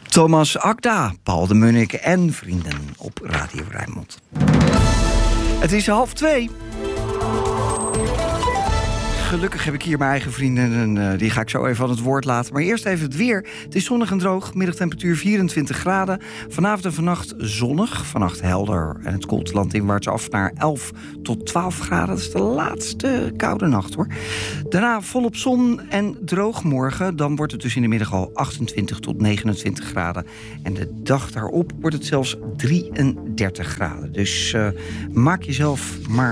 Thomas Akda, Paul de Munnik en vrienden op Radio Rijnmond. Het is 1:30. Gelukkig heb ik hier mijn eigen vrienden en die ga ik zo even aan het woord laten. Maar eerst even het weer. Het is zonnig en droog, middagtemperatuur 24 graden. Vanavond en vannacht zonnig, vannacht helder. En het koelt landinwaarts af naar 11 tot 12 graden. Dat is de laatste koude nacht, hoor. Daarna volop zon en droog morgen. Dan wordt het dus in de middag al 28 tot 29 graden. En de dag daarop wordt het zelfs 33 graden. Dus maak je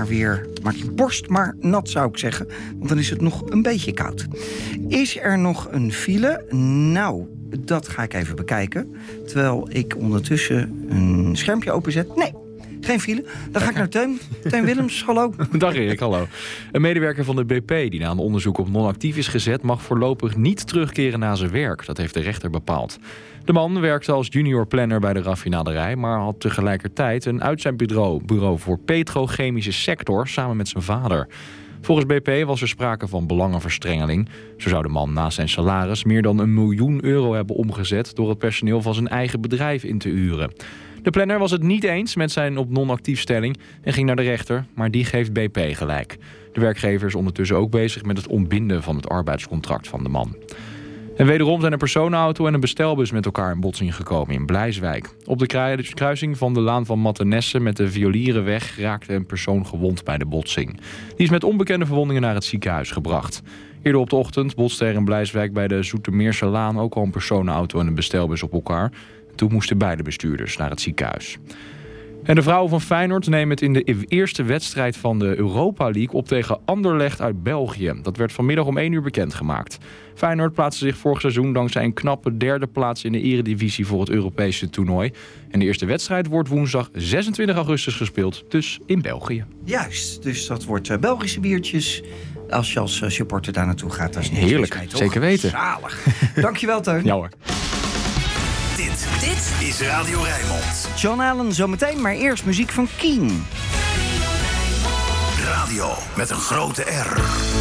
borst maar nat, zou ik zeggen. Want dan is het nog een beetje koud. Is er nog een file? Nou, dat ga ik even bekijken. Terwijl ik ondertussen een schermpje openzet. Nee, geen file. Dan ga ik naar Teun. Teun Willems, hallo. Dag Erik, hallo. Een medewerker van de BP die na een onderzoek op non-actief is gezet, mag voorlopig niet terugkeren naar zijn werk. Dat heeft de rechter bepaald. De man werkte als junior planner bij de raffinaderij, maar had tegelijkertijd een uitzendbureau voor petrochemische sector samen met zijn vader. Volgens BP was er sprake van belangenverstrengeling. Zo zou de man naast zijn salaris meer dan €1 miljoen hebben omgezet door het personeel van zijn eigen bedrijf in te huren. De planner was het niet eens met zijn op non-actief stelling en ging naar de rechter, maar die geeft BP gelijk. De werkgever is ondertussen ook bezig met het ontbinden van het arbeidscontract van de man. En wederom zijn een personenauto en een bestelbus met elkaar in botsing gekomen in Blijswijk. Op de kruising van de Laan van Mathenesse met de Violierenweg raakte een persoon gewond bij de botsing. Die is met onbekende verwondingen naar het ziekenhuis gebracht. Eerder op de ochtend botste er in Blijswijk bij de Zoetermeerse Laan ook al een personenauto en een bestelbus op elkaar. Toen moesten beide bestuurders naar het ziekenhuis. En de vrouwen van Feyenoord nemen het in de eerste wedstrijd van de Europa League op tegen Anderlecht uit België. Dat werd vanmiddag om 1 uur bekendgemaakt. Feyenoord plaatste zich vorig seizoen dankzij een knappe derde plaats in de eredivisie voor het Europese toernooi. En de eerste wedstrijd wordt woensdag 26 augustus gespeeld, dus in België. Juist, dus dat wordt Belgische biertjes. Als je als supporter daar naartoe gaat, dat is niet heerlijk, mee, toch? Zeker weten. Zalig. Dankjewel, Teun. Ja hoor. Dit is Radio Rijnmond. John Allen zometeen, maar eerst muziek van Keen. Radio met een grote R.